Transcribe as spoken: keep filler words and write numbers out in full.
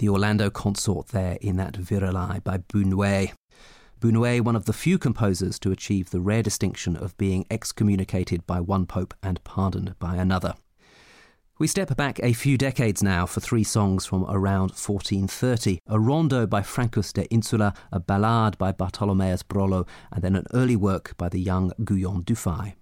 The Orlando Consort there in that Virelai by Bunue. Bunue, one of the few composers to achieve the rare distinction of being excommunicated by one pope and pardoned by another. We step back a few decades now for three songs from around fourteen thirty. A rondo by Francus de Insula, a ballade by Bartolomeus Brolo, and then an early work by the young Guyon Dufay.